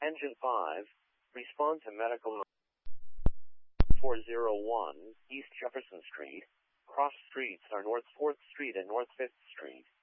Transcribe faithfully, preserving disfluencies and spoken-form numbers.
Engine five, respond to medical four oh one, East Jefferson Street. Cross streets are North fourth Street and North fifth Street.